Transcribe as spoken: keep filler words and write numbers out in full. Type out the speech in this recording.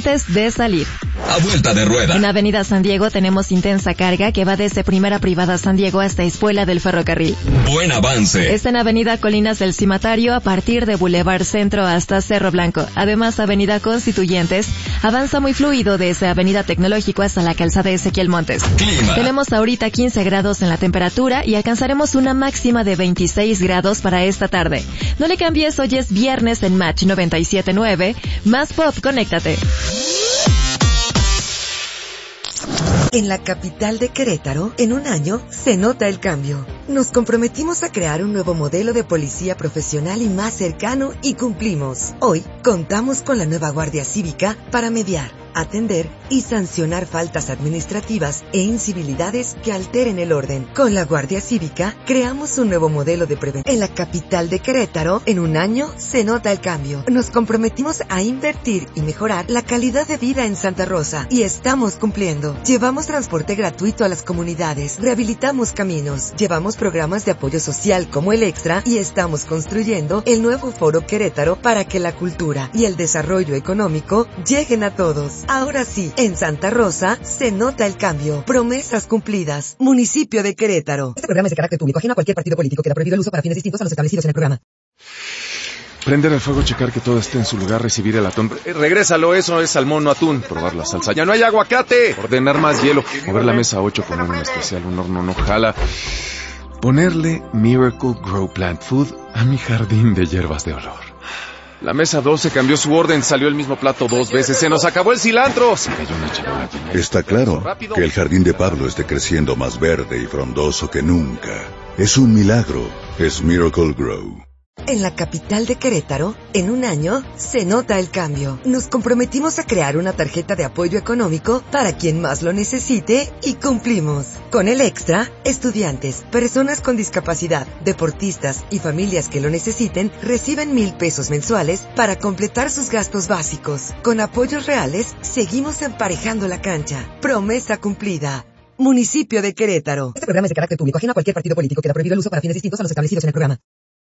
antes de salir. A vuelta de rueda. En Avenida San Diego tenemos intensa carga que va desde Primera Privada San Diego hasta Espuela del Ferrocarril. Buen avance. Está en Avenida Colinas del Cimatario a partir de Boulevard Centro hasta Cerro Blanco. Además, Avenida Constituyentes avanza muy fluido desde Avenida Tecnológico hasta la calzada Ezequiel Montes. Clima. Tenemos ahorita quince grados en la temperatura y alcanzaremos una máxima de veintiséis grados para esta tarde. No le cambies, hoy es viernes en Match noventa y siete punto nueve. Más Pop, conéctate. En la capital de Querétaro, en un año, se nota el cambio. Nos comprometimos a crear un nuevo modelo de policía profesional y más cercano y cumplimos. Hoy, contamos con la nueva Guardia Cívica para mediar, atender y sancionar faltas administrativas e incivilidades que alteren el orden. Con la Guardia Cívica, creamos un nuevo modelo de prevención. En la capital de Querétaro, en un año, se nota el cambio. Nos comprometimos a invertir y mejorar la calidad de vida en Santa Rosa y estamos cumpliendo. Llevamos transporte gratuito a las comunidades, rehabilitamos caminos, llevamos programas de apoyo social como el Extra y estamos construyendo el nuevo Foro Querétaro para que la cultura y el desarrollo económico lleguen a todos. Ahora sí, en Santa Rosa se nota el cambio. Promesas cumplidas. Municipio de Querétaro. Este programa es de carácter público, ajeno a cualquier partido político. Queda prohibido el uso para fines distintos a los establecidos en el programa. Prender el fuego, checar que todo esté en su lugar, recibir el atún. Eh, regrésalo, eso es salmón, no atún. Probar la salsa. ¡Ya no hay aguacate! Ordenar más hielo. Mover la mesa ocho, poner un especial, un horno no jala. Ponerle Miracle Grow Plant Food a mi jardín de hierbas de olor. La mesa doce cambió su orden, salió el mismo plato dos veces. ¡Se nos acabó el cilantro! Se cayó una charola. Está claro que el jardín de Pablo esté creciendo más verde y frondoso que nunca. Es un milagro. Es Miracle Grow. En la capital de Querétaro, en un año, se nota el cambio. Nos comprometimos a crear una tarjeta de apoyo económico para quien más lo necesite y cumplimos. Con el Extra, estudiantes, personas con discapacidad, deportistas y familias que lo necesiten reciben mil pesos mensuales para completar sus gastos básicos. Con apoyos reales, seguimos emparejando la cancha. Promesa cumplida. Municipio de Querétaro. Este programa es de carácter público, ajeno a cualquier partido político. Queda prohibido el uso para fines distintos a los establecidos en el programa.